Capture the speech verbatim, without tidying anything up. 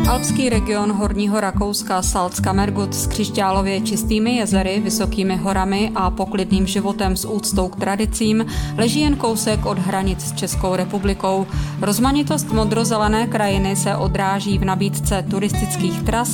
Alpský region Horního Rakouska Salzkammergut s křišťálově čistými jezery, vysokými horami a poklidným životem s úctou k tradicím leží jen kousek od hranic s Českou republikou. Rozmanitost modrozelené krajiny se odráží v nabídce turistických tras